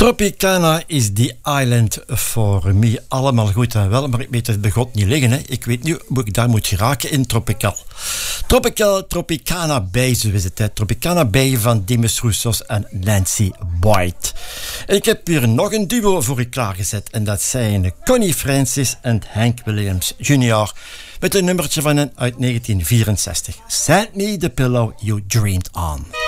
Tropicana is the island for me. Allemaal goed en wel, maar ik weet het bij God niet liggen. Hè. Ik weet nu hoe ik daar moet geraken in Tropical. Tropicana Bay, zo is het. Hè. Tropicana Bay van Demis Roussos en Nancy Boyd. En ik heb hier nog een duo voor u klaargezet. En dat zijn Connie Francis en Hank Williams Jr. Met een nummertje van hen uit 1964. Send me the pillow you dreamed on.